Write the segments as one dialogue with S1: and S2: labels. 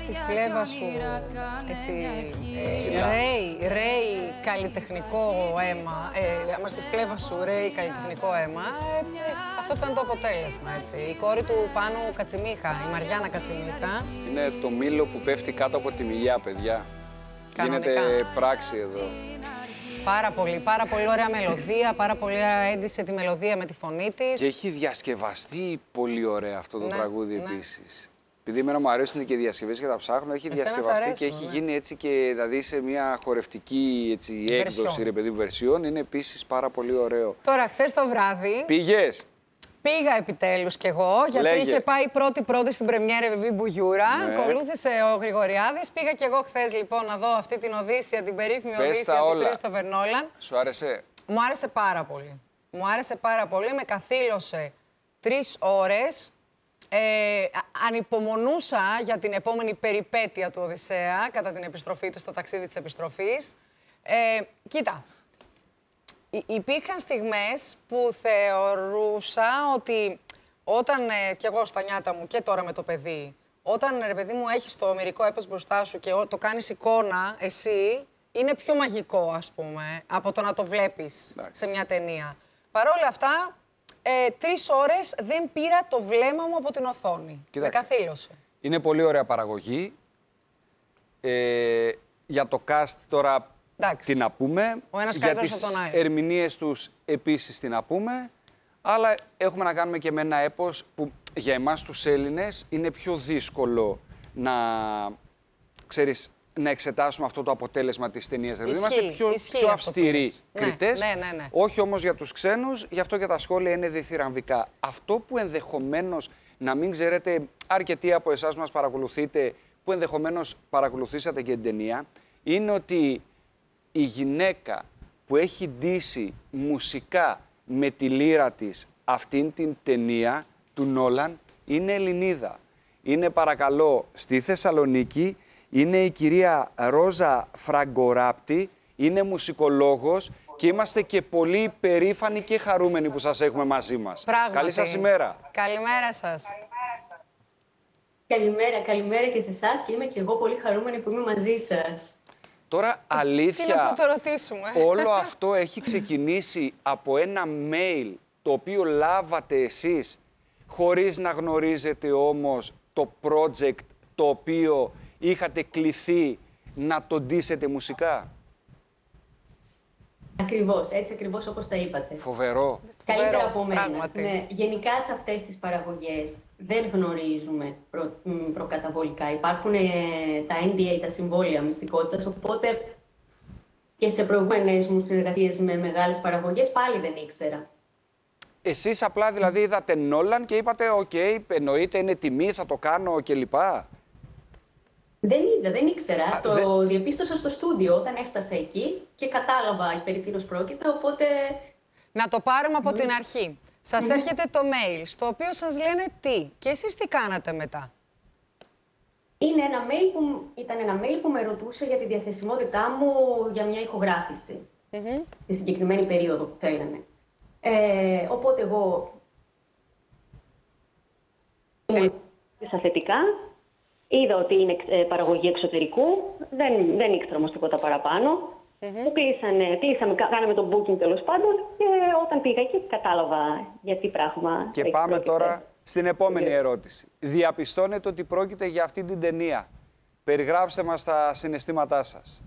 S1: στη φλέβα σου, έτσι, ρέει καλλιτεχνικό αίμα, άμα στη φλέβα σου ρέει καλλιτεχνικό αίμα, αυτό ήταν το αποτέλεσμα, έτσι. Η κόρη του Πάνου Κατσιμίχα, η Μαριάννα Κατσιμίχα.
S2: Είναι το μήλο που πέφτει κάτω από τη μιλιά, παιδιά.
S1: Κανονικά.
S2: Γίνεται πράξη εδώ.
S1: Πάρα πολύ ωραία μελωδία, πάρα πολύ έντυσε τη μελωδία με τη φωνή της.
S2: Και έχει διασκευαστεί πολύ ωραία αυτό το τραγούδι επίσης. Επειδή εμένα μου αρέσουν και οι διασκευές και τα ψάχνω, έχει διασκευαστεί και έχει γίνει έτσι και δηλαδή σε μια χορευτική έτσι, έκδοση, ρε παιδί μου, βερσιόν. Είναι επίσης πάρα πολύ ωραίο.
S1: Τώρα, χθες το βράδυ.
S2: Πήγες?
S1: Πήγα επιτέλους κι εγώ, γιατί είχε πάει πρώτη στην πρεμιέρα Βεβί Μπουγιούρα. Ναι. Ακολούθησε ο Γρηγοριάδης. Πήγα κι εγώ χθες λοιπόν να δω αυτή την Οδύσσια, την περίφημη Οδύσσια του Κρίστοφερ Νόλαν.
S2: Σου άρεσε?
S1: Μου άρεσε πάρα πολύ. Μου άρεσε πάρα πολύ. Με καθήλωσε 3 ώρες. Ανυπομονούσα για την επόμενη περιπέτεια του Οδυσσέα κατά την επιστροφή του, στο ταξίδι της επιστροφής. Κοίτα. Υπήρχαν στιγμές που θεωρούσα ότι όταν κι εγώ στα νιάτα μου και τώρα με το παιδί, όταν ρε παιδί μου έχεις το ομηρικό έπος μπροστά σου και το κάνεις εικόνα εσύ, είναι πιο μαγικό ας πούμε από το να το βλέπεις σε μια ταινία. Παρ' όλα αυτά, 3 ώρες δεν πήρα το βλέμμα μου από την οθόνη. Κοίταξε, με καθήλωσε.
S2: Είναι πολύ ωραία παραγωγή. Για το cast τώρα... Τι να πούμε, για τις ερμηνείες τους επίσης τι να πούμε, αλλά έχουμε να κάνουμε και με ένα έπος που για εμάς τους Έλληνες είναι πιο δύσκολο να, ξέρεις, να εξετάσουμε αυτό το αποτέλεσμα της ταινίας. Δηλαδή είμαστε πιο αυστηροί κριτές, ναι. Όχι όμως για τους ξένους, γι' αυτό και τα σχόλια είναι διθυραμβικά. Αυτό που ενδεχομένως να μην ξέρετε αρκετοί από εσάς που μας παρακολουθείτε, που ενδεχομένως παρακολουθήσατε και την ταινία, είναι ότι η γυναίκα που έχει ντύσει μουσικά με τη λύρα της αυτήν την ταινία του Νόλαν είναι Ελληνίδα. Είναι παρακαλώ στη Θεσσαλονίκη, είναι η κυρία Ρόζα Φραγκοράπτη, είναι μουσικολόγος και είμαστε και πολύ περήφανοι και χαρούμενοι που σας έχουμε μαζί μας.
S1: Πράγματι.
S2: Καλή σας ημέρα.
S1: Καλημέρα σας.
S3: Καλημέρα και σε εσάς και είμαι και εγώ πολύ χαρούμενη που είμαι μαζί σας.
S2: Τώρα, αλήθεια,
S1: τι να πρωτορωτήσουμε.
S2: Όλο αυτό έχει ξεκινήσει από ένα mail το οποίο λάβατε εσείς, χωρίς να γνωρίζετε όμως το project το οποίο είχατε κληθεί να το ντύσετε μουσικά.
S3: Ακριβώς, έτσι ακριβώς όπως τα είπατε.
S2: Φοβερό.
S3: Καλύτερα από μένα. Ναι, γενικά σε αυτές τις παραγωγές δεν γνωρίζουμε προκαταβολικά. Υπάρχουν τα NDA, τα συμβόλαια μυστικότητας, οπότε και σε προηγούμενες μου συνεργασίες με μεγάλες παραγωγές πάλι δεν ήξερα.
S2: Εσείς απλά δηλαδή είδατε Νόλαν και είπατε «ΟΚ, εννοείται, είναι τιμή, θα το κάνω» κλπ.
S3: Δεν ήξερα. Το διαπίστωσα στο στούντιο όταν έφτασα εκεί και κατάλαβα περί τίνος πρόκειται, οπότε...
S1: Να το πάρουμε από την αρχή. Σας έρχεται το mail, στο οποίο σας λένε τι και εσείς τι κάνατε μετά.
S3: Ήταν ένα mail που με ρωτούσε για τη διαθεσιμότητά μου για μια ηχογράφηση. Τη συγκεκριμένη περίοδο που θέλανε. Οπότε εγώ... θετικά. Είδα ότι είναι παραγωγή εξωτερικού, δεν ήξερα όμως τίποτα παραπάνω. Μου κλείσαμε, κάναμε το booking τέλος πάντων και όταν πήγα εκεί κατάλαβα για τι πράγμα.
S2: Και πάμε τώρα στην επόμενη ερώτηση. Διαπιστώνετε ότι πρόκειται για αυτή την ταινία. Περιγράψτε μας τα συναισθήματά σας.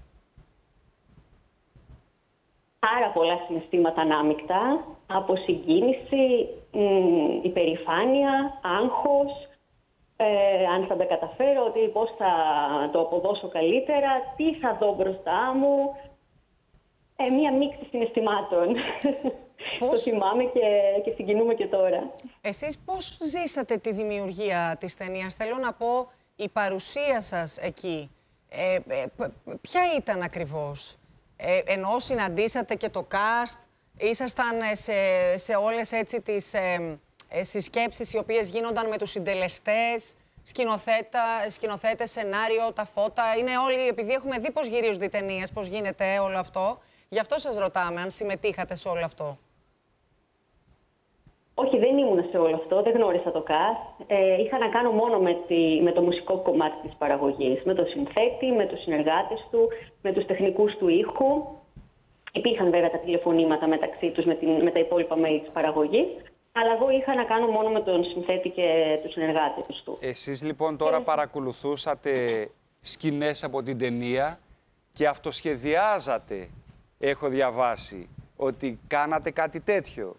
S3: Πάρα πολλά συναισθήματα ανάμεικτα, από συγκίνηση, υπερηφάνεια, άγχος, αν θα τα καταφέρω, ότι πώς θα το αποδώσω καλύτερα, τι θα δω μπροστά μου. Μία μίξη συναισθημάτων. Το θυμάμαι και συγκινούμε και τώρα.
S1: Εσείς πώς ζήσατε τη δημιουργία της ταινίας? Θέλω να πω, η παρουσία σας εκεί, ποια ήταν ακριβώς? Ενώ συναντήσατε και το cast, ήσασταν σε όλες έτσι τις συσκέψεις οι οποίες γίνονταν με τους συντελεστές, σκηνοθέτες, σενάριο, τα φώτα. Είναι όλοι, επειδή έχουμε δει πώς γυρίζονται οι ταινίες, πώς γίνεται όλο αυτό. Γι' αυτό σας ρωτάμε, αν συμμετείχατε σε όλο αυτό.
S3: Όχι, δεν ήμουν σε όλο αυτό, δεν γνώρισα το cast. Είχα να κάνω μόνο με το μουσικό κομμάτι της παραγωγής. Με τον συνθέτη, με τους συνεργάτες του, με τους τεχνικούς του ήχου. Υπήρχαν βέβαια τα τηλεφωνήματα μεταξύ τους με τα υπόλοιπα μέλη της παραγωγής. Αλλά εγώ είχα να κάνω μόνο με τον συνθέτη και τους συνεργάτες του.
S2: Εσείς λοιπόν τώρα παρακολουθούσατε σκηνές από την ταινία και αυτοσχεδιάζατε, έχω διαβάσει, ότι κάνατε κάτι τέτοιο.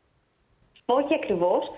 S3: Όχι ακριβώς.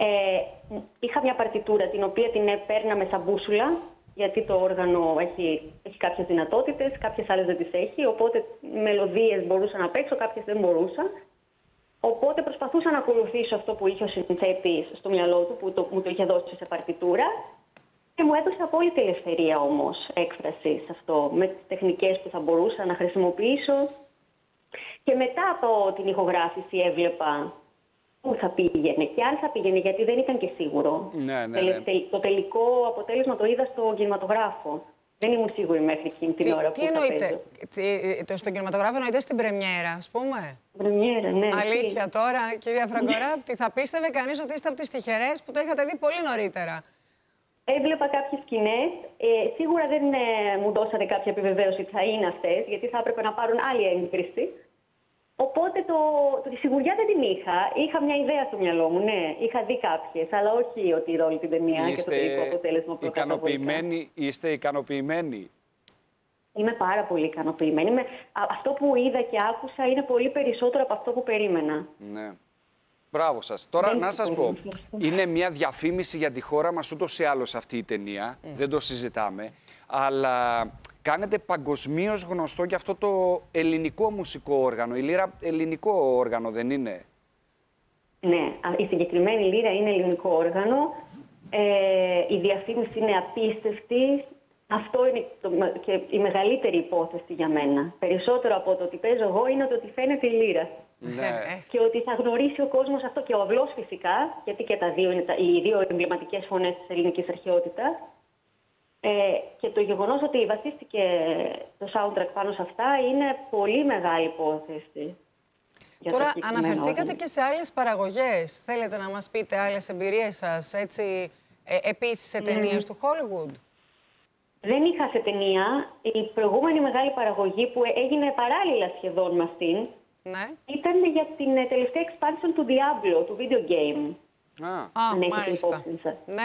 S3: Είχα μια παρτιτούρα την οποία την παίρναμε σαν μπούσουλα, γιατί το όργανο έχει κάποιες δυνατότητες, κάποιες άλλες δεν τις έχει, οπότε μελωδίες μπορούσα να παίξω, κάποιες δεν μπορούσα. Οπότε προσπαθούσα να ακολουθήσω αυτό που είχε ο συνθέτης στο μυαλό του, που μου το είχε δώσει σε παρτιτούρα. Και μου έδωσε απόλυτη ελευθερία όμως έκφραση σε αυτό, με τις τεχνικές που θα μπορούσα να χρησιμοποιήσω. Και μετά από την ηχογράφηση έβλεπα πού θα πήγαινε και αν θα πήγαινε, γιατί δεν ήταν και σίγουρο.
S2: Ναι.
S3: Το τελικό αποτέλεσμα το είδα στο κινηματογράφο. Δεν ήμουν σίγουρη μέχρι εκείνη την ώρα που θα παίζω.
S1: Στον κινηματογράφο εννοείται στην πρεμιέρα, ας πούμε.
S3: Πρεμιέρα, ναι.
S1: Αλήθεια τώρα, κυρία Φραγκοράπτη, θα πίστευε κανείς ότι είστε από τις τυχερές που το είχατε δει πολύ νωρίτερα.
S3: Έβλεπα κάποιες σκηνές. Σίγουρα δεν μου δώσατε κάποια επιβεβαίωση ότι θα είναι αυτές, γιατί θα έπρεπε να πάρουν άλλη έγκριση. Οπότε τη σιγουριά δεν την είχα. Είχα μια ιδέα στο μυαλό μου, ναι. Είχα δει κάποιες, αλλά όχι ότι είδα όλη την ταινία και το τελικό αποτέλεσμα προκαταβολικά.
S2: Είστε ικανοποιημένοι?
S3: Είμαι πάρα πολύ ικανοποιημένη. Αυτό που είδα και άκουσα είναι πολύ περισσότερο από αυτό που περίμενα.
S2: Ναι. Μπράβο σας. Τώρα να σας πω, είναι μια διαφήμιση για τη χώρα μας ούτως ή άλλως αυτή η ταινία, δεν το συζητάμε, αλλά κάνετε παγκοσμίως γνωστό και αυτό το ελληνικό μουσικό όργανο. Η Λύρα ελληνικό όργανο δεν είναι?
S3: Ναι, η συγκεκριμένη Λύρα είναι ελληνικό όργανο. Η διαφήμιση είναι απίστευτη. Αυτό είναι και η μεγαλύτερη υπόθεση για μένα. Περισσότερο από το ότι παίζω εγώ είναι το ότι φαίνεται η Λύρα.
S2: Ναι.
S3: Και ότι θα γνωρίσει ο κόσμος αυτό, και ο Αυλός φυσικά, γιατί και τα δύο είναι οι δύο εμβληματικές φωνές της ελληνικής αρχαιότητας. Και το γεγονός ότι βασίστηκε το soundtrack πάνω σε αυτά είναι πολύ μεγάλη υπόθεση.
S1: Τώρα αναφερθήκατε και σε άλλες παραγωγές. Θέλετε να μας πείτε άλλες εμπειρίες σας, έτσι, επίσης σε ταινίες του Hollywood?
S3: Δεν είχα σε ταινία. Η προηγούμενη μεγάλη παραγωγή που έγινε παράλληλα σχεδόν με αυτήν,
S1: ναι,
S3: ήταν για την τελευταία expansion του Diablo, του video game.
S1: Μάλιστα. Ναι.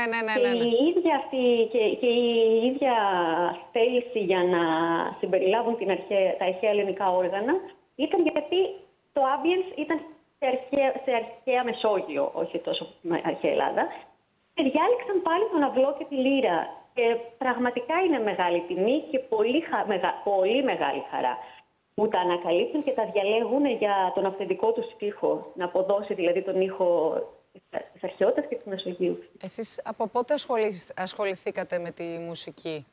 S3: Και η ίδια θέληση για να συμπεριλάβουν τα αρχαία ελληνικά όργανα ήταν γιατί το ambience ήταν σε αρχαία Μεσόγειο, όχι τόσο αρχαία Ελλάδα. Και διάλεξαν πάλι τον Αυλό και τη Λύρα. Και πραγματικά είναι μεγάλη τιμή και πολύ μεγάλη χαρά που τα ανακαλύπτουν και τα διαλέγουν για τον αυθεντικό τους ήχο. Να αποδώσει δηλαδή τον ήχο της αρχαιότητας και της Μεσογείου.
S1: Εσείς από πότε ασχοληθήκατε με τη μουσική?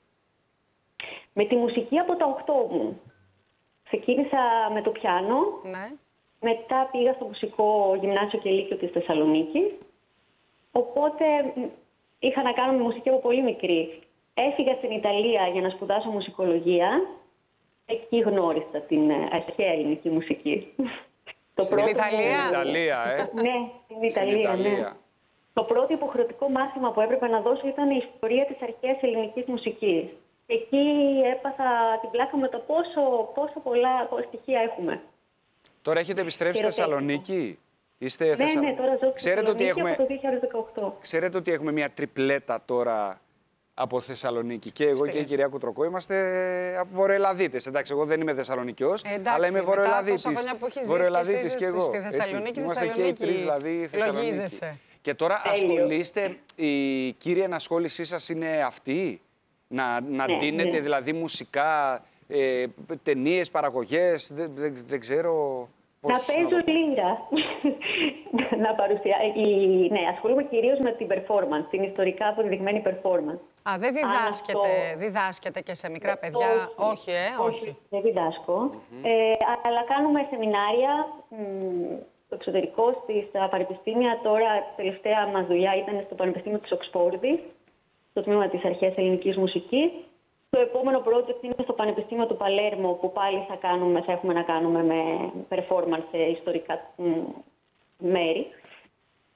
S3: Με τη μουσική από τα 8 μου. Ξεκίνησα με το πιάνο.
S1: Ναι.
S3: Μετά πήγα στο μουσικό γυμνάσιο και λύκειο της Θεσσαλονίκης. Οπότε είχα να κάνω με μουσική από πολύ μικρή. Έφυγα στην Ιταλία για να σπουδάσω μουσικολογία. Εκεί γνώρισα την αρχαία ελληνική μουσική.
S1: Στην Ιταλία,
S3: Ναι, στην Ιταλία, ναι. Το πρώτο υποχρεωτικό μάθημα που έπρεπε να δώσω ήταν η ιστορία της αρχαίας ελληνικής μουσικής. Εκεί έπαθα την πλάκα με το πόσο πολλά στοιχεία έχουμε.
S2: Τώρα έχετε επιστρέψει στη Θεσσαλονίκη?
S3: Ναι, τώρα ζω στη Θεσσαλονίκη από το 2018.
S2: Ξέρετε ότι έχουμε μια τριπλέτα τώρα από Θεσσαλονίκη. Και εγώ και η κυρία Κουτροκό είμαστε από Βορειοελλαδίτες. Εντάξει, εγώ δεν είμαι Θεσσαλονικιός, αλλά είμαι Βορειοελλαδίτης. Βορειοελλαδίτης και εγώ.
S1: Στη Θεσσαλονίκη,
S2: είμαστε και οι τρεις δηλαδή Θεσσαλονίκη. Και τώρα ασχολείστε, η κύρια ενασχόλησή σας είναι αυτή, να δίνετε δηλαδή μουσικά, ταινίες, παραγωγές, δεν ξέρω...
S3: Να παίζω Λύρα. Να παρουσιάσω. Ναι, ασχολούμαι κυρίως με την performance, την ιστορικά αποδεδειγμένη performance.
S1: Δεν διδάσκετε και σε μικρά παιδιά? Όχι.
S3: Δεν διδάσκω. Αλλά κάνουμε σεμινάρια στο εξωτερικό, στα πανεπιστήμια. Τώρα, τελευταία μας δουλειά ήταν στο Πανεπιστήμιο της Οξφόρδης, στο τμήμα της αρχαίας ελληνικής μουσικής. Το επόμενο project είναι στο Πανεπιστήμιο του Παλέρμο, που πάλι θα έχουμε να κάνουμε με performance σε ιστορικά μέρη.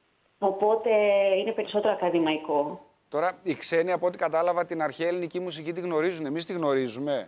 S3: Οπότε είναι περισσότερο ακαδημαϊκό.
S2: Τώρα, οι ξένοι, από ό,τι κατάλαβα, την αρχαία ελληνική μουσική τη γνωρίζουν. Εμείς τη γνωρίζουμε.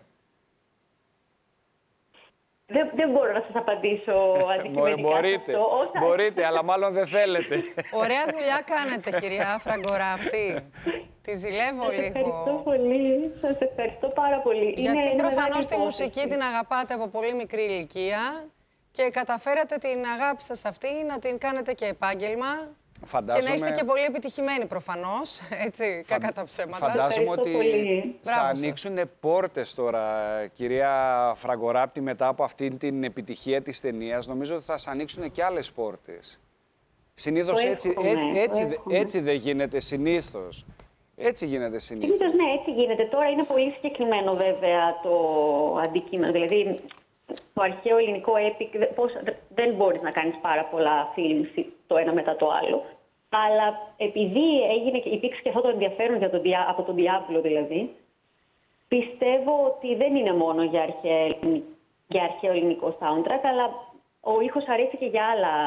S3: Δεν μπορώ να σας απαντήσω αντικειμενικά.
S2: Μπορείτε, αλλά μάλλον δεν θέλετε.
S1: Ωραία δουλειά κάνετε, κυρία Φραγκοράπτη. Τη ζηλεύω λίγο.
S3: Ευχαριστώ πολύ. Σας ευχαριστώ πάρα πολύ.
S1: Γιατί προφανώς τη μουσική την αγαπάτε από πολύ μικρή ηλικία και καταφέρατε την αγάπη σας αυτή να την κάνετε και επάγγελμα. Και να είστε και πολύ επιτυχημένοι προφανώς, έτσι, κακά τα ψέματα.
S2: Φαντάζομαι ότι θα ανοίξουν πόρτες τώρα, κυρία Φραγκοράπτη, μετά από αυτή την επιτυχία της ταινίας. Νομίζω ότι θα σας ανοίξουν και άλλες πόρτες. Συνήθως έτσι δεν γίνεται, συνήθως. Έτσι γίνεται συνήθως.
S3: Ναι, έτσι γίνεται. Τώρα είναι πολύ συγκεκριμένο βέβαια το αντικείμενο. Δηλαδή, το αρχαίο ελληνικό epic, δεν μπορείς να κάνεις πάρα πολλά films το ένα μετά το άλλο. Αλλά επειδή υπήρξε και αυτό το ενδιαφέρον από τον Διάβολο δηλαδή, πιστεύω ότι δεν είναι μόνο για αρχαίο ελληνικό soundtrack, αλλά ο ήχος αρέσει και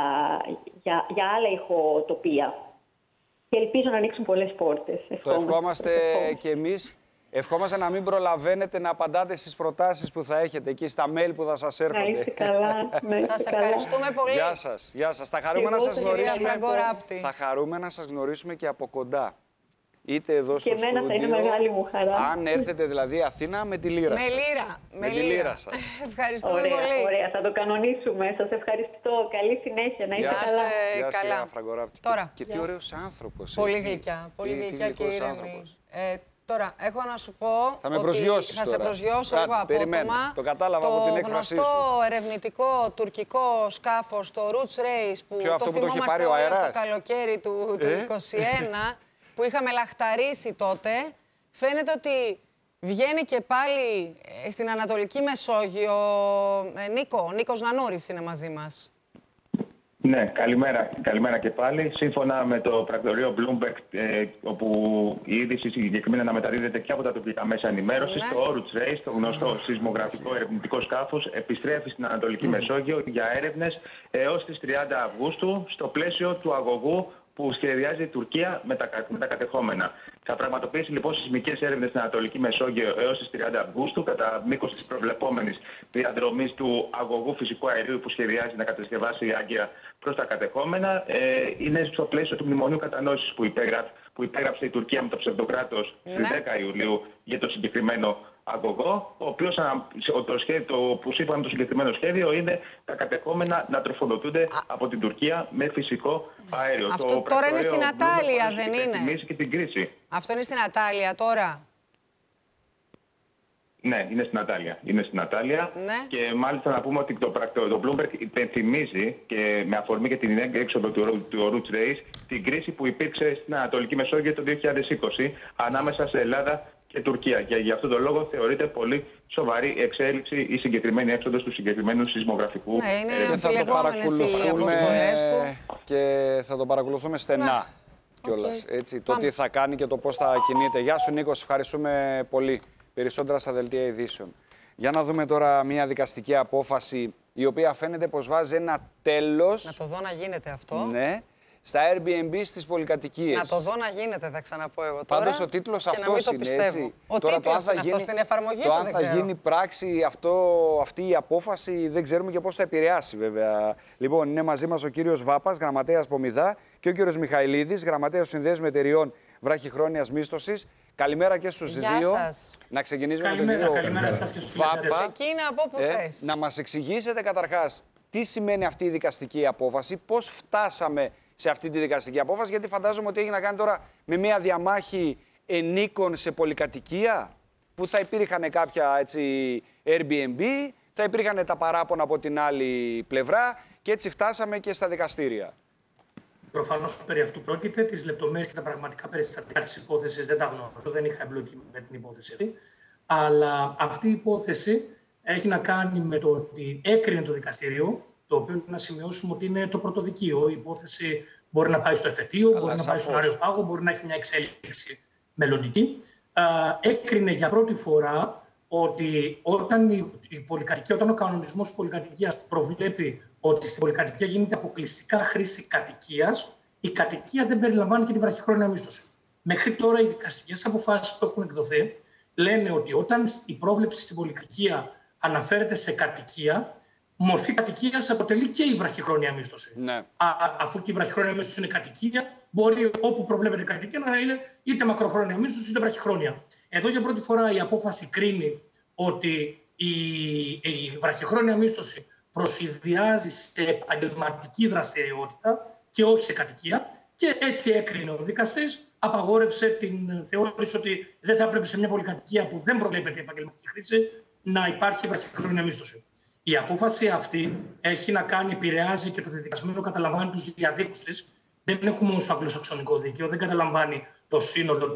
S3: για άλλα ηχοτοπία. Και ελπίζω να ανοίξουν πολλές πόρτες.
S2: Το ευχόμαστε και εμείς. Ευχόμαστε να μην προλαβαίνετε να απαντάτε στις προτάσεις που θα έχετε εκεί, στα mail που θα σας έρχονται.
S3: Να είστε καλά.
S1: Σας ευχαριστούμε πολύ.
S2: Γεια σας. Γεια σας. Θα χαρούμε να σας γνωρίσουμε. Θα χαρούμε να σας γνωρίσουμε και από κοντά. Είτε εδώ στο στούντιο.
S3: Και εμένα θα είναι μεγάλη μου χαρά.
S2: Αν έρθετε δηλαδή Αθήνα με τη λύρα σας.
S1: Με τη λύρα σας. Ευχαριστούμε πολύ.
S3: Ωραία, θα το κανονίσουμε. Σας ευχαριστώ. Καλή συνέχεια. Να είστε καλά.
S2: Γεια σας, κυρία Φραγκοράπτη.
S1: Τώρα.
S2: Και τι ωραίος άνθρωπος.
S1: Πολύ γλυκιά. Πολύ γλυκιά και ήρεμη. Τώρα, έχω να σου πω
S2: θα
S1: σε προσγειώσω λίγο απότομα.
S2: Το κατάλαβα από την έκφρασή σου.
S1: Το γνωστό ερευνητικό τουρκικό σκάφος, το Roots Race, που το θυμόμαστε όλο το καλοκαίρι του 2021, που είχαμε λαχταρίσει τότε, φαίνεται ότι βγαίνει και πάλι στην Ανατολική Μεσόγειο. Ο Νίκος Νανούρης είναι μαζί μας.
S4: Ναι, καλημέρα και πάλι. Σύμφωνα με το πρακτορείο Bloomberg, όπου η είδηση συγκεκριμένα αναμεταδίδεται και από τα τοπικά μέσα ενημέρωσης, το Roots Race, το γνωστό σεισμογραφικό ερευνητικό σκάφος, επιστρέφει στην Ανατολική Μεσόγειο για έρευνες έως τις 30 Αυγούστου, στο πλαίσιο του αγωγού που σχεδιάζει η Τουρκία με τα κατεχόμενα. Θα πραγματοποιήσει λοιπόν σεισμικές έρευνες στην Ανατολική Μεσόγειο έως τις 30 Αυγούστου, κατά μήκος της προβλεπόμενης διαδρομής του αγωγού φυσικού αερίου που σχεδιάζει να κατασκευάσει η Άγκυρα προς τα κατεχόμενα. Είναι στο πλαίσιο του Μνημονίου Κατανόησης που υπέγραψε η Τουρκία με το ψευδοκράτος στις 10 Ιουλίου για το συγκεκριμένο αγωγό, ο οποίος που σύμφωνα με το συγκεκριμένο σχέδιο είναι τα κατεχόμενα να τροφοδοτούνται από την Τουρκία με φυσικό αέριο.
S1: Αυτό τώρα είναι στην Ατάλεια, δεν είναι?
S4: Και την κρίση.
S1: Αυτό είναι στην Ατάλεια τώρα.
S4: Ναι, είναι στην Ατάλεια.
S1: Ναι.
S4: Και μάλιστα να πούμε ότι το Bloomberg υπενθυμίζει και με αφορμή και την έξοδο του Roots Race την κρίση που υπήρξε στην Ανατολική Μεσόγειο το 2020 ανάμεσα σε Ελλάδα και Τουρκία. Και για αυτόν τον λόγο θεωρείται πολύ σοβαρή εξέλιξη η συγκεκριμένη έξοδος του συγκεκριμένου σεισμογραφικού.
S1: Ναι, είναι αμφιλεγόμενες οι αποστολές του.
S2: Και θα το παρακολουθούμε στενά κιόλας. Έτσι, το τι θα κάνει και το πώς θα κινείται. Γεια σου Νίκο, ευχαριστούμε πολύ. Περισσότερα στα δελτία ειδήσεων. Για να δούμε τώρα μια δικαστική απόφαση η οποία φαίνεται πως βάζει ένα τέλος.
S1: Να το δω να γίνεται αυτό.
S2: Ναι. Στα Airbnb στις πολυκατοικίες.
S1: Να το δω να γίνεται, θα ξαναπώ εγώ τώρα.
S2: Πάντως ο τίτλος αυτός είναι, έτσι.
S1: Ο τώρα, τίτλος είναι αυτό, στην εφαρμογή του
S2: αν θα γίνει πράξη αυτή η απόφαση, δεν ξέρουμε και πώς θα επηρεάσει βέβαια. Λοιπόν, είναι μαζί μας ο κύριος Βάπας, γραμματέας Πομιδά, και ο κύριος Μιχαηλίδης, γραμματέας του Συνδέσμου Εταιριών Βραχυχρόνιας Μίσθωσης. Καλημέρα και στους δύο.
S1: Σας.
S2: Να ξεκινήσουμε με τον κύριο Βάπα.
S1: Ξεκίνα από όπου θες.
S2: Να μας εξηγήσετε καταρχάς τι σημαίνει αυτή η δικαστική απόφαση, πώς φτάσαμε σε αυτή τη δικαστική απόφαση, γιατί φαντάζομαι ότι έχει να κάνει τώρα με μια διαμάχη ενίκων σε πολυκατοικία, που θα υπήρχαν κάποια Airbnb, θα υπήρχαν τα παράπονα από την άλλη πλευρά και έτσι φτάσαμε και στα δικαστήρια.
S5: Προφανώς περί αυτού πρόκειται. Τις λεπτομέρειες και τα πραγματικά περιστατικά της υπόθεσης δεν τα γνωρίζω. Δεν είχα εμπλοκή με την υπόθεση αυτή. Αλλά αυτή η υπόθεση έχει να κάνει με το ότι έκρινε το δικαστήριο, το οποίο να σημειώσουμε ότι είναι το πρωτοδικείο. Η υπόθεση μπορεί να πάει στο εφετείο, μπορεί να πάει στον Αριοπάγο, μπορεί να έχει μια εξέλιξη μελλοντική. Έκρινε για πρώτη φορά ότι όταν ο κανονισμός πολυκατοικίας προβλέπει ότι στην πολυκατοικία γίνεται αποκλειστικά χρήση κατοικίας, η κατοικία δεν περιλαμβάνει και τη βραχυχρόνια μίσθωση. Μέχρι τώρα οι δικαστικές αποφάσεις που έχουν εκδοθεί λένε ότι όταν η πρόβλεψη στην πολυκατοικία αναφέρεται σε κατοικία, μορφή κατοικίας αποτελεί και η βραχυχρόνια μίσθωση.
S2: Ναι.
S5: Αφού και η βραχυχρόνια μίσθωση είναι κατοικία, μπορεί όπου προβλέπεται κατοικία να είναι είτε μακροχρόνια μίσθωση είτε βραχυχρόνια. Εδώ για πρώτη φορά η απόφαση κρίνει ότι η βραχυχρόνια μίσθωση προσυδειάζει σε επαγγελματική δραστηριότητα και όχι σε κατοικία, και έτσι έκρινε ο δικαστής, απαγόρευσε την θεώρηση ότι δεν θα πρέπει σε μια πολυκατοικία που δεν προβλέπεται η επαγγελματική χρήση να υπάρχει βραχυχρόνια μίσθωση. Η απόφαση αυτή έχει να κάνει, επηρεάζει και το διδικασμένο, καταλαμβάνει τους διαδίκους της. Δεν έχουμε όμως το αγγλοσαξονικό δίκαιο, δεν καταλαμβάνει το σύνολο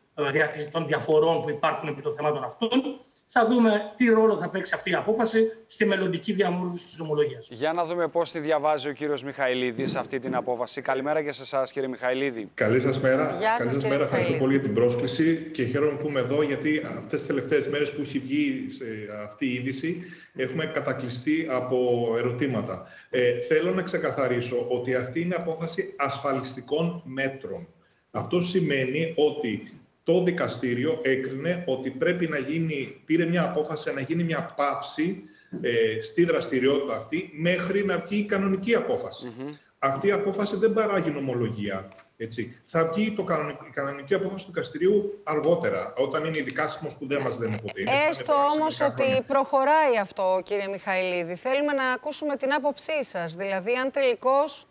S5: των διαφορών που υπάρχουν επί των θεμάτων αυτών. Θα δούμε τι ρόλο θα παίξει αυτή η απόφαση στη μελλοντική διαμόρφωση της νομολογίας.
S2: Για να δούμε πώς τη διαβάζει ο κύριος Μιχαηλίδης αυτή την απόφαση. Καλημέρα και σε εσάς, κύριε Μιχαηλίδη.
S6: Καλή σας μέρα. Καλή σας μέρα. Ευχαριστώ πολύ για την πρόσκληση και χαίρομαι που είμαι εδώ, γιατί αυτές τις τελευταίες μέρες που έχει βγει αυτή η είδηση έχουμε κατακλειστεί από ερωτήματα. Θέλω να ξεκαθαρίσω ότι αυτή είναι απόφαση ασφαλιστικών μέτρων. Αυτό σημαίνει ότι το δικαστήριο έκρινε ότι πρέπει να πήρε μια απόφαση να γίνει μια παύση στη δραστηριότητα αυτή μέχρι να βγει η κανονική απόφαση. Αυτή η απόφαση δεν παράγει νομολογία. Έτσι. Θα βγει η κανονική απόφαση του δικαστηρίου αργότερα, όταν είναι ειδικάσιμος που δεν μας λένε ποτέ.
S1: Έστω όμως ότι προχωράει αυτό, κύριε Μιχαηλίδη. Θέλουμε να ακούσουμε την άποψή σας. Δηλαδή, αν τελικώς...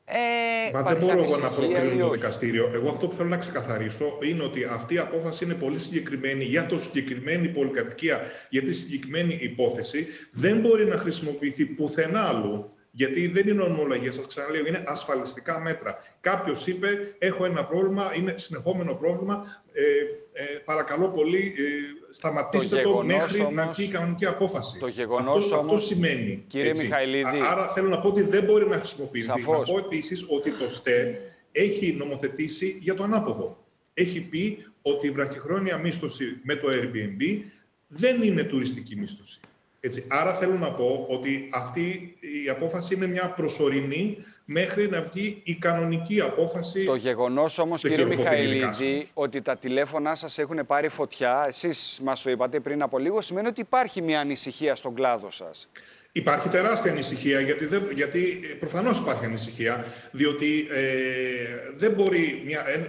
S6: Μα δεν μπορώ εγώ να προκρίνω το δικαστήριο. Εγώ αυτό που θέλω να ξεκαθαρίσω είναι ότι αυτή η απόφαση είναι πολύ συγκεκριμένη για το συγκεκριμένη πολυκατοικία, για τη συγκεκριμένη υπόθεση. Δεν μπορεί να χρησιμοποιηθεί πουθενά αλλού, γιατί δεν είναι ονομολογία. Σας ξαναλέω, είναι ασφαλιστικά μέτρα. Κάποιος είπε: έχω ένα πρόβλημα, είναι συνεχόμενο πρόβλημα. Παρακαλώ πολύ, σταματήστε το μέχρι να βγει η κανονική απόφαση.
S2: Το γεγονός
S6: αυτό σημαίνει.
S2: Κύριε Μιχαηλίδη.
S6: Άρα θέλω να πω ότι δεν μπορεί να χρησιμοποιηθεί. Σαφώς. Να πω επίσης ότι το ΣΤΕ έχει νομοθετήσει για το ανάποδο. Έχει πει ότι η βραχυχρόνια μίσθωση με το Airbnb δεν είναι τουριστική μίσθωση. Έτσι. Άρα θέλω να πω ότι αυτή η απόφαση είναι μια προσωρινή μέχρι να βγει η κανονική απόφαση.
S2: Το γεγονός όμως, κύριε Μιχαηλίδη, ότι τα τηλέφωνά σας έχουν πάρει φωτιά, εσείς μας το είπατε πριν από λίγο, σημαίνει ότι υπάρχει μια ανησυχία στον κλάδο σας.
S6: Υπάρχει τεράστια ανησυχία, γιατί προφανώς υπάρχει ανησυχία, διότι δεν μπορεί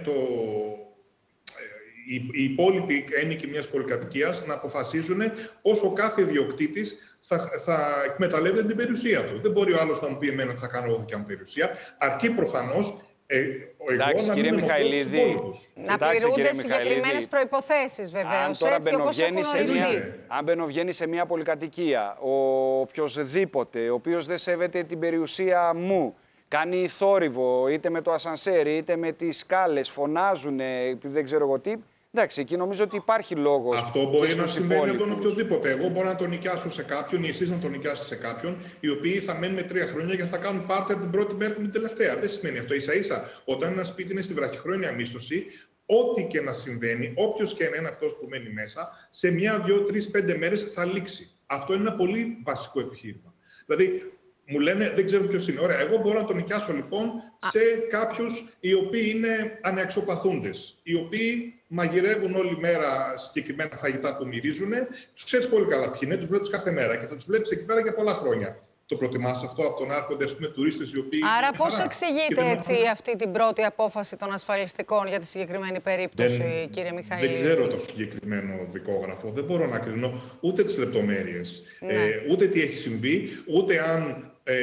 S6: οι υπόλοιποι ένοικοι μιας πολυκατοικίας να αποφασίζουν όσο κάθε ιδιοκτήτης θα εκμεταλλεύεται την περιουσία του. Δεν μπορεί ο άλλος να μου πει εμένα τι θα κάνω εγώ δικιά μου περιουσία, αρκεί προφανώς εγώ να μην
S2: Μιχαηλίδη,
S6: τους υπόλοιπους.
S1: Να πληρούνται συγκεκριμένες προϋποθέσεις, βεβαίως, έτσι όπως έχουν οριστεί.
S2: Αν μπαινοβγαίνει σε μια πολυκατοικία, ο οποιοσδήποτε, ο οποίος δεν σέβεται την περιουσία μου, κάνει θόρυβο, είτε με το ασανσέρ, είτε με τις σκάλες, φωνάζουν, δεν ξέρω εγώ τι. Εντάξει, εκεί νομίζω ότι υπάρχει λόγος.
S6: Αυτό μπορεί να συμβαίνει από τον οποιοδήποτε. Εγώ μπορώ να τον νοικιάσω σε κάποιον ή εσείς να τον νοικιάσετε σε κάποιον, οι οποίοι θα μένουν 3 χρόνια και θα κάνουν πάρτι από την πρώτη μέρα και την τελευταία. Δεν σημαίνει αυτό. Ίσα-ίσα, όταν ένα σπίτι είναι στη βραχυχρόνια μίσθωση, ό,τι και να συμβαίνει, όποιος και να είναι αυτός που μένει μέσα, σε 1, 2, 3, 5 μέρες θα λήξει. Αυτό είναι ένα πολύ βασικό επιχείρημα. Δηλαδή, μου λένε, δεν ξέρω ποιος είναι. Ωραία, εγώ μπορώ να τον νοικιάσω λοιπόν σε κάποιους οι οποίοι είναι ανεξοπαθούντες, οι οποίοι μαγειρεύουν όλη μέρα συγκεκριμένα φαγητά που μυρίζουν. Τους ξέρεις πολύ καλά ποιοι είναι, τους βλέπεις κάθε μέρα και θα τους βλέπεις εκεί πέρα για πολλά χρόνια. Το προτιμάς αυτό από τον άρχοντα, ας πούμε, τουρίστες οι οποίοι.
S1: Άρα, πώς εξηγείτε έτσι αυτή την πρώτη απόφαση των ασφαλιστικών για τη συγκεκριμένη περίπτωση, κύριε Μιχαηλίδη?
S6: Δεν ξέρω το συγκεκριμένο δικόγραφο. Δεν μπορώ να κρίνω ούτε τις λεπτομέρειες, ούτε τι έχει συμβεί, ούτε αν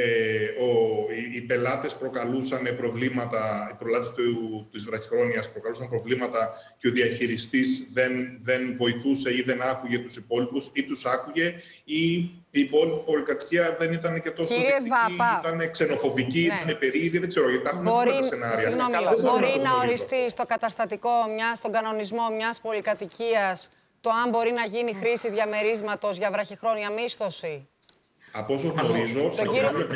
S6: οι πελάτες προκαλούσαν προβλήματα, οι πελάτες της βραχυχρόνιας προκαλούσαν προβλήματα και ο διαχειριστής δεν βοηθούσε ή δεν άκουγε τους υπόλοιπους ή τους άκουγε, ή η υπόλοιπη πολυκατοικία δεν ήταν και τόσο δεκτική, ήταν ξενοφοβική, ήταν περίεργη, δεν ξέρω, γιατί υπάρχουν όλα τα σενάρια.
S1: Συγγνώμη, μπορεί να οριστεί στο καταστατικό στον κανονισμό μιας πολυκατοικίας το αν μπορεί να γίνει χρήση διαμερίσματος για βραχυχρόνια μίσθωση?
S6: Από όσο γνωρίζω, στα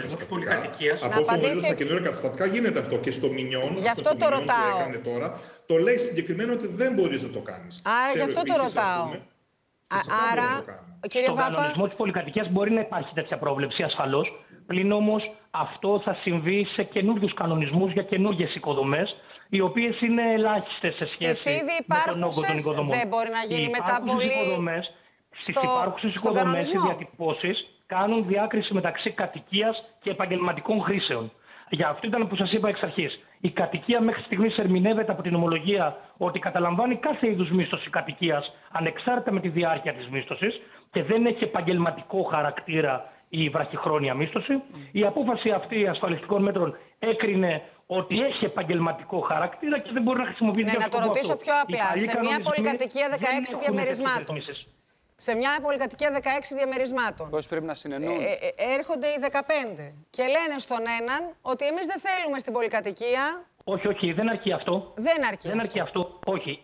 S6: καινούργια καταστατικά γίνεται αυτό. Και στο Μινιόν,
S1: γι' αυτό το ρωτάω.
S6: Το λέει συγκεκριμένα ότι δεν μπορείς να το κάνεις.
S1: Άρα γι' αυτό το ρωτάω. Άρα, κύριε Βάπα...
S5: Στον κανονισμό της πολυκατοικίας μπορεί να υπάρχει τέτοια πρόβλεψη, ασφαλώς. Πλην όμως αυτό θα συμβεί σε καινούριους κανονισμούς για καινούργιες οικοδομές, οι οποίες είναι ελάχιστες σε σχέση με τον όγκο των οικοδομών.
S1: Δεν μπορεί να γίνει μεταβολή
S5: στις υπάρχουσες οικοδομές οι διατυπώσεις κάνουν διάκριση μεταξύ κατοικίας και επαγγελματικών χρήσεων. Για αυτό ήταν που σας είπα εξ αρχής. Η κατοικία μέχρι στιγμής ερμηνεύεται από την ομολογία ότι καταλαμβάνει κάθε είδους μίσθωση κατοικίας ανεξάρτητα με τη διάρκεια της μίσθωσης και δεν έχει επαγγελματικό χαρακτήρα η βραχυχρόνια μίσθωση. Η απόφαση αυτή ασφαλιστικών μέτρων έκρινε ότι έχει επαγγελματικό χαρακτήρα και δεν μπορεί να χρησιμοποιηθεί για
S1: να το ρωτήσω πιο απλά. Σε μια πολυκατοικία 16 διαμερισμάτων. Σε μια πολυκατοικία 16 διαμερισμάτων.
S2: Πώς πρέπει να συνεννοούν.
S1: Έρχονται οι 15 και λένε στον έναν ότι εμείς δεν θέλουμε στην πολυκατοικία.
S5: Όχι, δεν αρκεί αυτό.
S1: Δεν αρκεί
S5: αυτό. Όχι.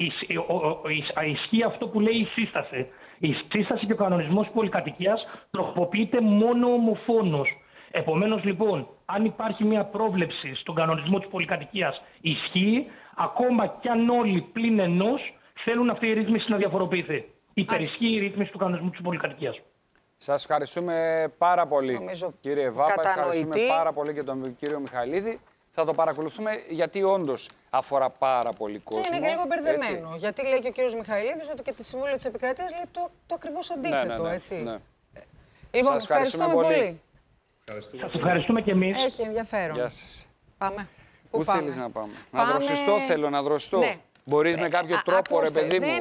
S5: Ισχύει αυτό που λέει η σύσταση. Η σύσταση και ο κανονισμός πολυκατοικίας τροποποιείται μόνο ομοφόνος. Επομένως, λοιπόν, αν υπάρχει μια πρόβλεψη στον κανονισμό της πολυκατοικίας, ισχύει, ακόμα κι αν όλοι πλην ενός θέλουν αυτή η ρύθμιση να διαφοροποιηθεί. Υπερισχύει η ρύθμιση του κανονισμού της πολυκατοικίας.
S2: Σας ευχαριστούμε πάρα πολύ, κύριε Βάπα. Ευχαριστούμε πάρα πολύ και τον κύριο Μιχαηλίδη. Θα το παρακολουθούμε γιατί όντως αφορά πάρα πολύ κόσμο.
S1: Και είναι και λίγο μπερδεμένο. Γιατί λέει και ο κύριος Μιχαηλίδης ότι και τη Συμβούλιο της Επικρατείας λέει το ακριβώς αντίθετο. Έτσι.
S2: Ναι.
S1: Λοιπόν, σας ευχαριστούμε πολύ.
S5: Σας ευχαριστούμε και εμείς.
S1: Έχει ενδιαφέρον.
S2: Γεια σας.
S1: Πάμε.
S2: Πού θέλεις να πάμε? Να δροσιστώ θέλω, να δροσιστώ.
S1: Ναι.
S2: Μπορείς με κάποιο τρόπο, ρε παιδί μου.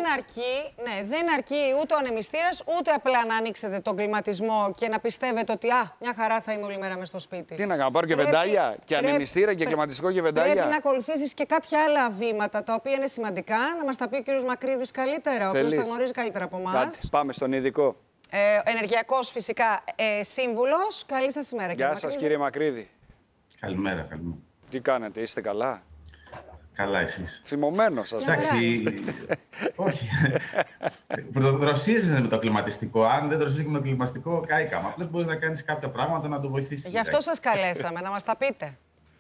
S1: Δεν αρκεί ούτε ο ανεμιστήρας, ούτε απλά να ανοίξετε τον κλιματισμό και να πιστεύετε ότι μια χαρά θα είμαι όλη μέρα μες στο σπίτι.
S2: Τι να κάνω, πάρω και βεντάλια, και ανεμιστήρα και κλιματιστικό και βεντάλια.
S1: Πρέπει να ακολουθήσεις και κάποια άλλα βήματα, τα οποία είναι σημαντικά, να μας τα πει ο κύριος Μακρύδης καλύτερα, ο οποίος τα γνωρίζει καλύτερα από εμάς.
S2: Πάμε στον ειδικό.
S1: Ενεργειακός φυσικά σύμβουλος. Καλή σας ημέρα, κύριε
S2: Μακρύδη. Γεια σας, κύριε Μακρύδη.
S7: Καλημέρα.
S2: Τι κάνετε, είστε καλά?
S7: Καλά, εσείς.
S2: Θυμωμένος σας.
S7: Εντάξει, όχι. Δροσίζεσαι με το κλιματιστικό. Αν δεν δροσίζεσαι με το κλιματιστικό, κάηκαμε. Απλώς μπορείς να κάνεις κάποια πράγματα να το βοηθήσεις.
S1: Γι' αυτό σας καλέσαμε, να μας τα πείτε.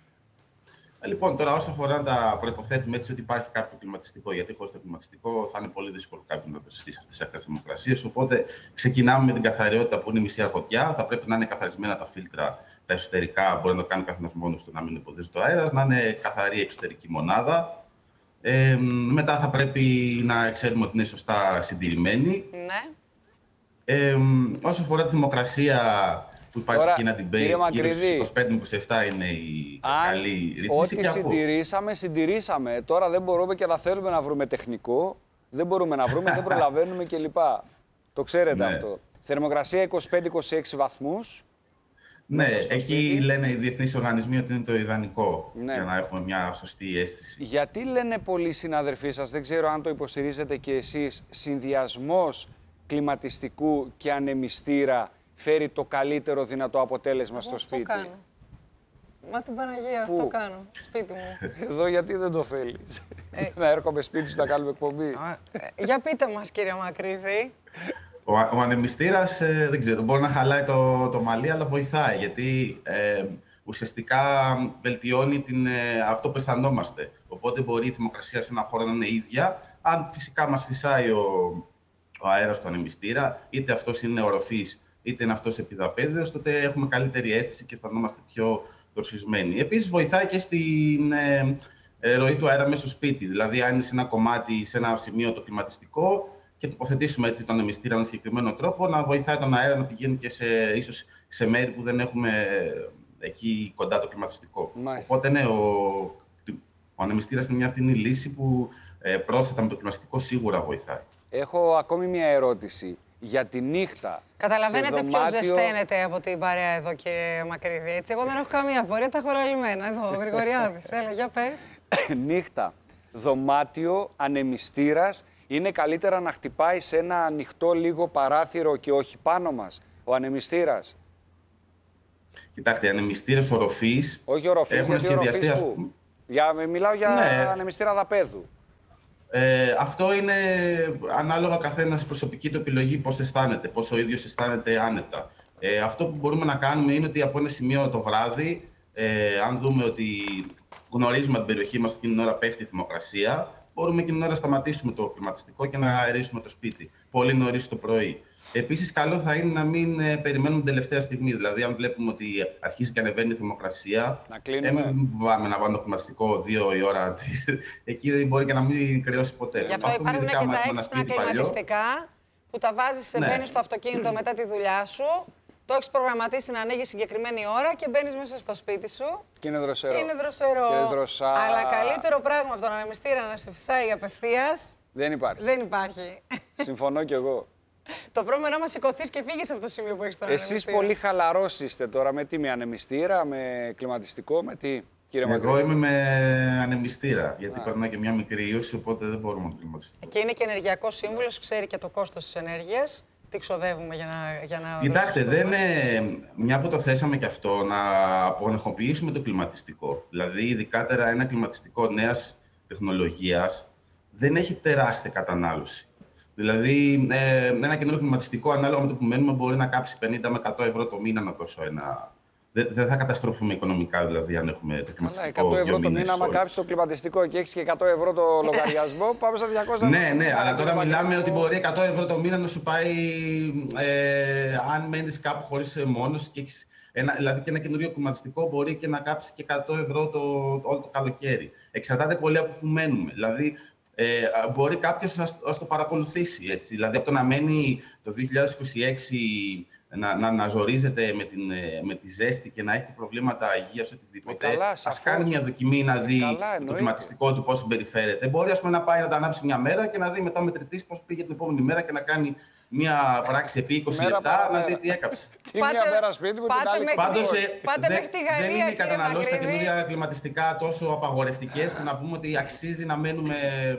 S7: Λοιπόν, τώρα όσο αφορά τα προϋποθέτουμε έτσι ότι υπάρχει κάποιο κλιματιστικό, γιατί χωρίς το κλιματιστικό θα είναι πολύ δύσκολο κάποιον να δροσιστεί σε αυτές τις θερμοκρασίες. Οπότε ξεκινάμε με την καθαριότητα που είναι η μισή αρχοντιά. Θα πρέπει να είναι καθαρισμένα τα φίλτρα. Τα εσωτερικά μπορεί να το κάνει ο καθένας μόνος του, να μην εμποδίζει το αέρας, να είναι καθαρή εξωτερική μονάδα. Μετά θα πρέπει να ξέρουμε ότι είναι σωστά συντηρημένη.
S1: Ναι.
S7: Όσο αφορά τη θερμοκρασία που υπάρχει
S2: τώρα,
S7: εκεί να την παίρνει, γύρω στους 25-27 είναι η καλή ρύθμιση.
S2: Ό,τι συντηρήσαμε. Τώρα δεν μπορούμε και να θέλουμε να βρούμε τεχνικό. Δεν μπορούμε να βρούμε, δεν προλαβαίνουμε κλπ. Το ξέρετε αυτό. Θερμοκρασία 25-26 βαθμούς.
S7: Ναι, εκεί λένε οι διεθνείς οργανισμοί ότι είναι το ιδανικό για να έχουμε μια σωστή αίσθηση.
S2: Γιατί λένε πολλοί συναδελφοί σας, δεν ξέρω αν το υποστηρίζετε και εσείς, συνδυασμός κλιματιστικού και ανεμιστήρα φέρει το καλύτερο δυνατό αποτέλεσμα στο σπίτι?
S1: Αυτό κάνω. Μα την Παναγία, αυτό κάνω, σπίτι μου.
S2: Εδώ γιατί δεν το θέλεις? Να έρχομαι σπίτι σου να κάνουμε εκπομπή.
S1: Για πείτε μας, κύριε Μακρύδη.
S7: Ο ανεμιστήρας, δεν ξέρω, μπορεί να χαλάει το μαλλί, αλλά βοηθάει, γιατί ουσιαστικά βελτιώνει αυτό που αισθανόμαστε. Οπότε μπορεί η θερμοκρασία σε ένα χώρο να είναι ίδια. Αν φυσικά μας φυσάει ο αέρας του ανεμιστήρα, είτε αυτός είναι οροφής, είτε είναι αυτός επιδαπέδιος, τότε έχουμε καλύτερη αίσθηση και αισθανόμαστε πιο δροσισμένοι. Επίσης, βοηθάει και στην ροή του αέρα μέσα στο σπίτι. Δηλαδή, αν είναι σε ένα κομμάτι, σε ένα σημείο το κλιματιστικό, και τοποθετήσουμε έτσι τον ανεμιστήρα με ένα συγκεκριμένο τρόπο, να βοηθάει τον αέρα να πηγαίνει και ίσως σε μέρη που δεν έχουμε εκεί κοντά το κλιματιστικό.
S2: Μάλιστα.
S7: Οπότε, ναι, ο ανεμιστήρας είναι μια φθηνή λύση που πρόσθετα με το κλιματιστικό σίγουρα βοηθάει.
S2: Έχω ακόμη μια ερώτηση. Για τη νύχτα.
S1: Καταλαβαίνετε ποιος ζεσταίνεται από την παρέα εδώ, κύριε Μακρύδη. Έτσι, εγώ δεν έχω καμία απορία, τα έχω ραλιμένα. Εδώ, ο Γρηγοριάδης. Έλα, για πες.
S2: Νύχτα, δωμάτιο, ανεμιστήρας. Είναι καλύτερα να χτυπάει σε ένα ανοιχτό λίγο παράθυρο και όχι πάνω μας, ο ανεμιστήρας?
S7: Κοιτάξτε, οι ανεμιστήρες οροφής.
S2: Όχι οροφής, γιατί οροφής που. Μιλάω για ανεμιστήρα δαπέδου.
S7: Αυτό είναι ανάλογα καθένας προσωπική του επιλογή, πώς αισθάνεται, πώς ο ίδιος αισθάνεται άνετα. Αυτό που μπορούμε να κάνουμε είναι ότι από ένα σημείο το βράδυ, αν δούμε ότι γνωρίζουμε την περιοχή μας, εκείνη την ώρα πέφτει η θερμοκρασία, μπορούμε εκείνη την ώρα να σταματήσουμε το κλιματιστικό και να αερίσουμε το σπίτι πολύ νωρίς το πρωί. Επίσης, καλό θα είναι να μην περιμένουμε την τελευταία στιγμή. Δηλαδή, αν βλέπουμε ότι αρχίζει και ανεβαίνει η θερμοκρασία, μην πάμε να βάλουμε το κλιματιστικό 2 η ώρα. Εκεί δεν μπορεί και να μην κρυώσει ποτέ.
S1: Γι' αυτό υπάρχουν και τα έξυπνα κλιματιστικά που τα βάζεις, μπαίνεις στο αυτοκίνητο μετά τη δουλειά σου. Το έχεις προγραμματίσει να ανοίγει συγκεκριμένη ώρα και μπαίνεις μέσα στο σπίτι σου.
S2: Και είναι δροσερό.
S1: Αλλά καλύτερο πράγμα από τον ανεμιστήρα να σε φυσάει απευθείας
S2: δεν
S1: υπάρχει.
S2: Συμφωνώ κι εγώ.
S1: Το πρόβλημα είναι να σηκωθείς και φύγεις από το σημείο που έχεις τον ανεμιστήρα.
S2: Εσείς πολύ χαλαρός είστε τώρα με τι, με ανεμιστήρα, με κλιματιστικό, με τι, κύριε Μακρύ?
S7: Εγώ είμαι με ανεμιστήρα, γιατί περνάει και μια μικρή ίωση, οπότε δεν μπορούμε να κλιματιστικό.
S1: Και είναι και ενεργειακός σύμβουλος, ξέρει και το κόστος της ενέργειας. Τι ξοδεύουμε για να
S7: Κοιτάξτε, μια που το θέσαμε και αυτό, να απονεχοποιήσουμε το κλιματιστικό. Δηλαδή, ειδικότερα ένα κλιματιστικό νέας τεχνολογίας δεν έχει τεράστια κατανάλωση. Δηλαδή, ένα καινούριο κλιματιστικό, ανάλογα με το που μένουμε, μπορεί να κάψει 50 με 100 ευρώ το μήνα, να δώσω ένα. Δεν θα καταστροφούμε οικονομικά, δηλαδή, αν έχουμε το κλιματιστικό.
S2: 100 ευρώ το μήνα, άμα κάψει το κλιματιστικό και έχει και 100 ευρώ το λογαριασμό, πάμε στα 200 ευρώ.
S7: Ναι, αλλά τώρα μιλάμε ότι μπορεί 100 ευρώ το μήνα να σου πάει αν μένεις κάπου χωρίς μόνος και έχεις. Δηλαδή και ένα καινούριο κλιματιστικό μπορεί και να κάψει και 100 ευρώ όλο το καλοκαίρι. Εξαρτάται πολύ από που μένουμε. Δηλαδή, μπορεί κάποιος να το παρακολουθήσει. Έτσι. Δηλαδή, από το να μένει το 2026 να ζορίζεται με τη ζέστη και να έχει προβλήματα υγείας οτιδήποτε, ας κάνει μια δοκιμή να δει το κλιματιστικό του πώς συμπεριφέρεται. Μπορεί, ας πούμε, να πάει να τα ανάψει μια μέρα και να δει μετά ο μετρητής πώς πήγε την επόμενη μέρα και να κάνει μια πράξη επί 20 λεπτά να δει τι έκαψε.
S2: Τι μια μέρα σπίτι μου, την άλλη
S1: πάντως, μέχρι τη Γαλλία,
S7: δεν είναι οι καταναλώσεις τα καινούργια κλιματιστικά τόσο απαγορευτικές που να πούμε ότι αξίζει να μένουμε.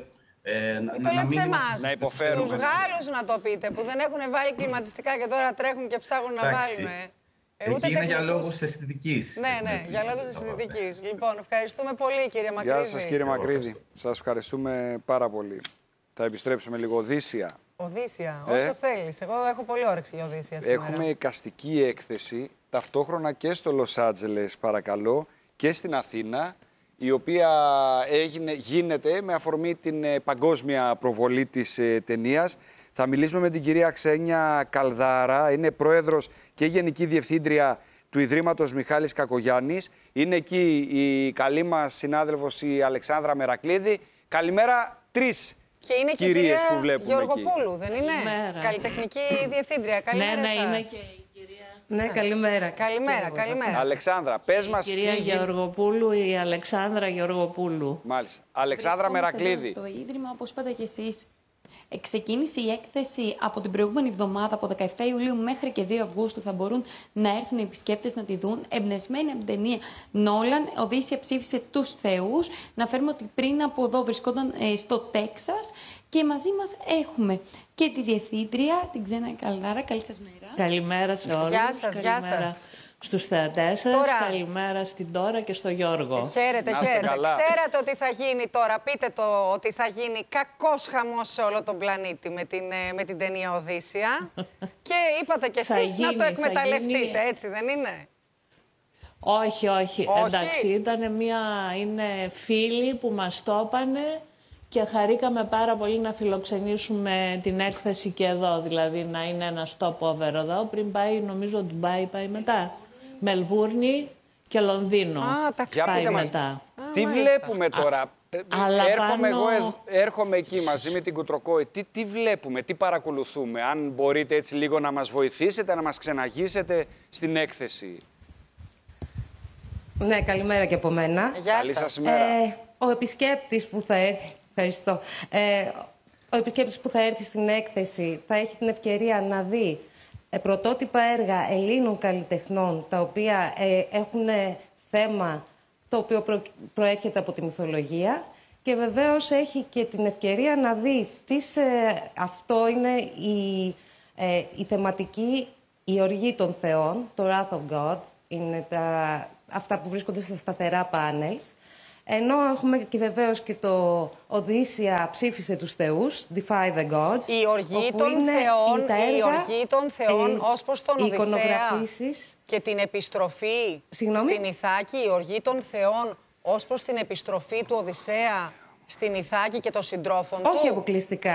S1: Το λέτε σε εμάς,
S2: να υποφέρουμε.
S1: Στους Γάλλους να το πείτε, που δεν έχουν βάλει κλιματιστικά και τώρα τρέχουν και ψάχνουν να βάλουν.
S7: Εκεί είναι για λόγους αισθητικής.
S1: Ναι, για λόγους αισθητικής. Λοιπόν, ευχαριστούμε πολύ, κύριε Μακρύδη.
S2: Γεια σας, κύριε Μακρύδη. Σας ευχαριστούμε πάρα πολύ. Θα επιστρέψουμε λίγο. Οδύσσια.
S1: Οδύσσια, όσο θέλεις. Εγώ έχω πολύ όρεξη για Οδύσσια σήμερα.
S2: Έχουμε εικαστική έκθεση ταυτόχρονα και στο Λος Άντζελες, παρακαλώ, και στην Αθήνα, η οποία γίνεται με αφορμή την παγκόσμια προβολή της ταινίας. Θα μιλήσουμε με την κυρία Ξένια Καλδάρα, είναι πρόεδρος και γενική διευθύντρια του Ιδρύματος Μιχάλης Κακογιάννης. Είναι εκεί η καλή μας συνάδελφος η Αλεξάνδρα Μερακλίδη. Καλημέρα, τρεις κυρίες που βλέπουμε
S1: Γεωργοπούλου,
S2: εκεί.
S1: δεν είναι?
S8: Καλημέρα.
S1: Καλλιτεχνική διευθύντρια. Καλημέρα σας.
S8: Είναι και η κυρία.
S9: Ναι, καλημέρα.
S1: Καλημέρα.
S2: Αλεξάνδρα, πες μας.
S8: Η κυρία Γεωργοπούλου, η Αλεξάνδρα Γεωργοπούλου.
S2: Μάλιστα. Αλεξάνδρα Μερακλίδη.
S9: Στο Ίδρυμα, όπως είπατε και εσείς, ξεκίνησε η έκθεση από την προηγούμενη εβδομάδα, από 17 Ιουλίου μέχρι και 2 Αυγούστου θα μπορούν να έρθουν οι επισκέπτες να τη δουν. Εμπνευσμένη από την ταινία Νόλαν, Οδύσσια ψήφισε τους θεούς. Να φέρουμε ότι πριν από εδώ βρισκόταν στο Τέξας και μαζί μας έχουμε και τη διευθύντρια, την Ξένια Καλδάρα. Καλή σας μέρα.
S8: Καλημέρα σε όλους.
S1: Γεια σας.
S8: Στους θεατές σας, καλημέρα στην Τώρα και στο Γιώργο.
S1: Χαίρετε. Ξέρατε ότι θα γίνει τώρα, πείτε το, ότι θα γίνει κακός χαμός σε όλο τον πλανήτη με την ταινία Οδύσσια. Και είπατε κι εσείς να το εκμεταλλευτείτε, έτσι δεν είναι?
S8: Όχι. Εντάξει, είναι φίλοι που μας το έπανε και χαρήκαμε πάρα πολύ να φιλοξενήσουμε την έκθεση και εδώ. Δηλαδή να είναι ένα stopover εδώ. Πριν πάει, νομίζω, Ντουμπάι πάει μετά. Μελβούρνη και Λονδίνο. Πάει μετά.
S2: Τι βλέπουμε τώρα? Έρχομαι εκεί μαζί με την Κουτροκόη. Τι βλέπουμε, τι παρακολουθούμε? Αν μπορείτε έτσι λίγο να μας βοηθήσετε, να μας ξεναγήσετε στην έκθεση.
S9: Ναι, καλημέρα και από μένα.
S2: Καλή σας ημέρα.
S9: Ο επισκέπτης που θα έρθει... Ευχαριστώ. Ο επισκέπτης που θα έρθει στην έκθεση θα έχει την ευκαιρία να δει πρωτότυπα έργα Ελλήνων καλλιτεχνών, τα οποία έχουν θέμα το οποίο προέρχεται από τη μυθολογία και βεβαίως έχει και την ευκαιρία να δει αυτό είναι η θεματική, η οργή των θεών, το Wrath of God, είναι αυτά που βρίσκονται στα σταθερά πάνελς. Ενώ έχουμε και βεβαίως και το Οδύσσια ψήφισε τους θεούς, Defy the Gods.
S1: Η οργή των θεών ως προς τον Οδυσσέα και την επιστροφή στην Ιθάκη. Η οργή των θεών ως προς την επιστροφή του Οδυσσέα στην Ιθάκη και των συντρόφων του.
S9: Όχι αποκλειστικά.